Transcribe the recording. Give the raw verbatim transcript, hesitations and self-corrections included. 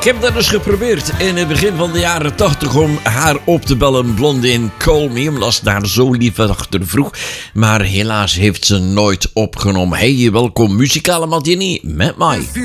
heb dat dus geprobeerd in het begin van de jaren tachtig om haar op te bellen, Blondine Call Me, omdat ze daar zo lief achter vroeg. Maar helaas heeft ze nooit opgenomen. Hey, welkom muzikale matinee met mij.